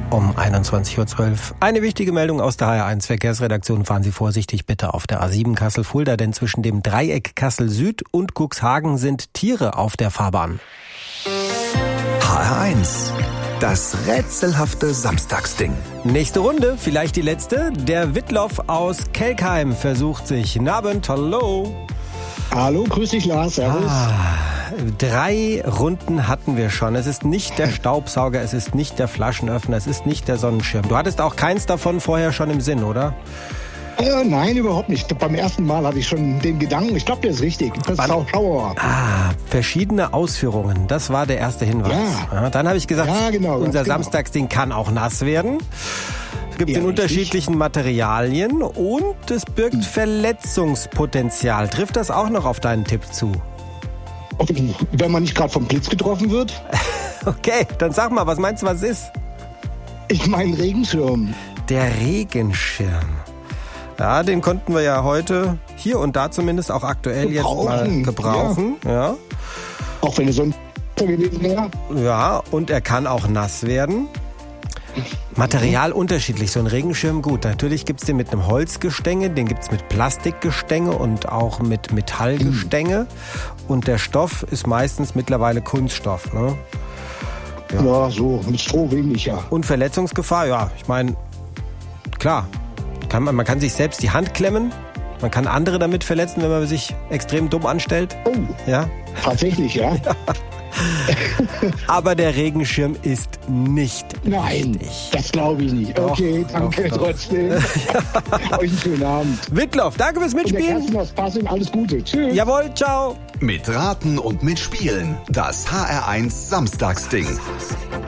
um 21.12 Uhr. Eine wichtige Meldung aus der HR1 Verkehrsredaktion. Fahren Sie vorsichtig bitte auf der A7 Kassel-Fulda, denn zwischen dem Dreieck Kassel-Süd und Cuxhagen sind Tiere auf der Fahrbahn. HR1, das rätselhafte Samstagsding. Nächste Runde, vielleicht die letzte. Der Wittloff aus Kelkheim versucht sich. Guten Abend, hallo. Hallo, grüß dich Lars, servus. 3 Runden hatten wir schon. Es ist nicht der Staubsauger, es ist nicht der Flaschenöffner, es ist nicht der Sonnenschirm. Du hattest auch keins davon vorher schon im Sinn, oder? Nein, überhaupt nicht. Beim ersten Mal hatte ich schon den Gedanken, ich glaube, der ist richtig. Das ist Schauer. Verschiedene Ausführungen, das war der erste Hinweis. Ja, dann habe ich gesagt, unser Samstagsding kann auch nass werden. Es gibt in unterschiedlichen Materialien und es birgt Verletzungspotenzial. Trifft das auch noch auf deinen Tipp zu? Wenn man nicht gerade vom Blitz getroffen wird? Okay, dann sag mal, was meinst du, was es ist? Ich meine Regenschirm. Der Regenschirm. Ja, den konnten wir ja heute hier und da zumindest auch aktuell jetzt mal gebrauchen. Ja. Auch wenn es so ein gewesen wäre. Ja, und er kann auch nass werden. Material unterschiedlich. So ein Regenschirm, gut, natürlich gibt's den mit einem Holzgestänge, den gibt's mit Plastikgestänge und auch mit Metallgestänge. Und der Stoff ist meistens mittlerweile Kunststoff. Ne? Ja, so mit Stroh wenig, ja. Und Verletzungsgefahr, ja, ich meine, klar, man kann sich selbst die Hand klemmen, man kann andere damit verletzen, wenn man sich extrem dumm anstellt. Oh, ja? Tatsächlich, ja. Aber der Regenschirm ist nicht Nein, richtig. Das glaube ich nicht. Okay, danke trotzdem. Euch einen schönen Abend. Wittloff, danke fürs Mitspielen. Und der Passing, alles Gute. Tschüss. Jawohl, ciao. Mit Raten und Mitspielen. Das HR1 Samstagsding.